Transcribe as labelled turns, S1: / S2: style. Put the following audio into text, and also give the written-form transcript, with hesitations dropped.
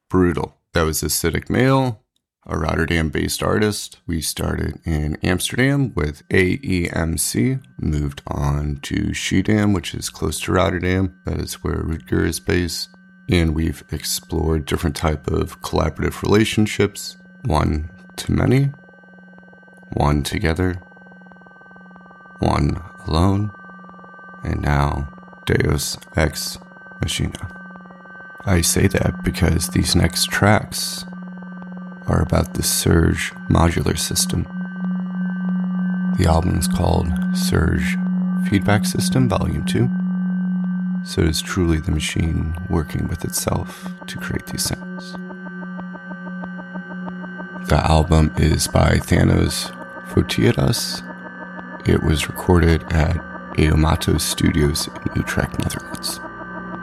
S1: Brutal. That was Acidic Male, a Rotterdam-based artist. We started in Amsterdam with AEMC, moved on to Schiedam, which is close to Rotterdam. That is where Rutger is based. And we've explored different type of collaborative relationships, one to many, one together, one alone, and now Deus Ex Machina. I say that because these next tracks are about the Surge modular system. The album is called Surge Feedback System Volume 2, so it is truly the machine working with itself to create these sounds. The album is by Thanos Fotiras. It was recorded at Eomato Studios in Utrecht, Netherlands.